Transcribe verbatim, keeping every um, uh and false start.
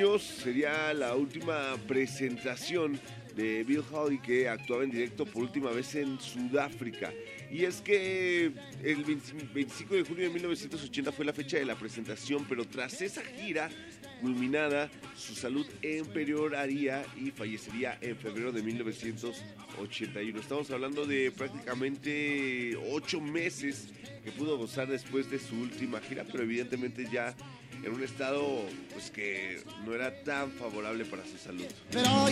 años sería la última presentación de Bill Haley, que actuaba en directo por última vez en Sudáfrica. Y es que el veinticinco de junio de mil novecientos ochenta fue la fecha de la presentación, pero tras esa gira culminada, su salud empeoraría y fallecería en febrero de mil novecientos ochenta y uno. Estamos hablando de prácticamente ocho meses que pudo gozar después de su última gira, pero evidentemente ya en un estado pues que no era tan favorable para su salud. Pero